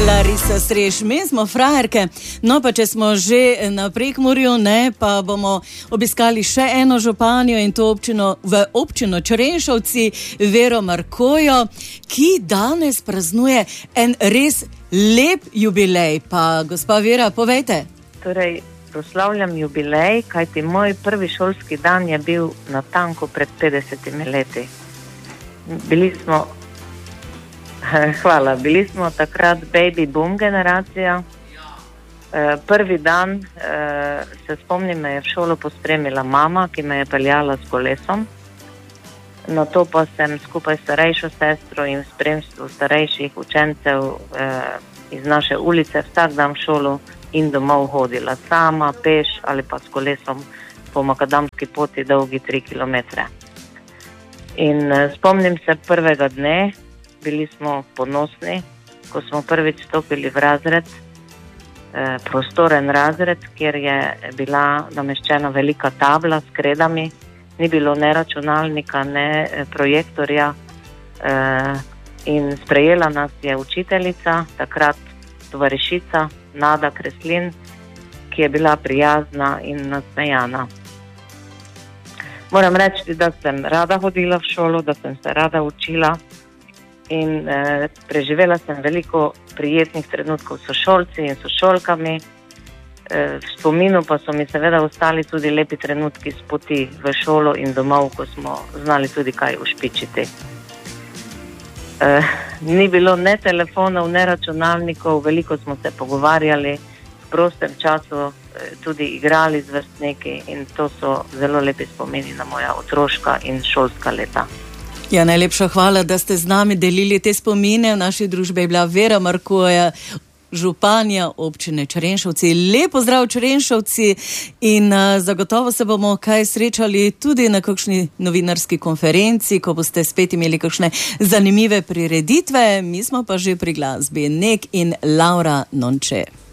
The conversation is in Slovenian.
Larisa Sreš, mi smo frajerke, no pa če smo že na Prekmurju, ne, pa bomo obiskali še eno županjo in to občino Črenšovci, Vero Markojo, ki danes praznuje en res lep jubilej. Pa gospa Vera, povejte. Torej, proslavljam jubilej, kajti moj prvi šolski dan je bil natanko pred 50 leti. Bili smo takrat baby boom generacija. Prvi dan, se spomnim, me je v šolo pospremila mama, ki me je peljala s kolesom. Nato pa sem skupaj s starejšo sestro in v spremstvu starejših učencev iz naše ulice vsak dan v šolo in domov hodila sama, peš ali pa s kolesom po makadamski poti dolgi 3 kilometre. In spomnim se prvega dne, bili smo ponosni, ko smo prvič stopili v razred, prostoren razred, kjer je bila nameščena velika tabla s kredami, ni bilo ne računalnika, ne projektorja, in sprejela nas je učiteljica, takrat tovarišica Nada Kreslin, ki je bila prijazna in nasmejana. Moram reči, da sem rada hodila v šolo, da sem se rada učila in preživela sem veliko prijetnih trenutkov s sošolci in sošolkami. V spominu pa so mi seveda ostali tudi lepi trenutki s poti v šolo in domov, ko smo znali tudi kaj ušpičiti. Ni bilo ne telefonov, ne računalnikov, veliko smo se pogovarjali, v prostem času tudi igrali z vrstniki in to so zelo lepi spomini na moja otroška in šolska leta. Ja, najlepša hvala, da ste z nami delili te spomine. V naši družbi je bila Vera Markoja, županja občine Črenšovci. Lep pozdrav Črenšovci in zagotovo se bomo kaj srečali tudi na kakšni novinarski konferenci, ko boste spet imeli kakšne zanimive prireditve. Mi smo pa že pri glasbi Nek in Laura Nonče.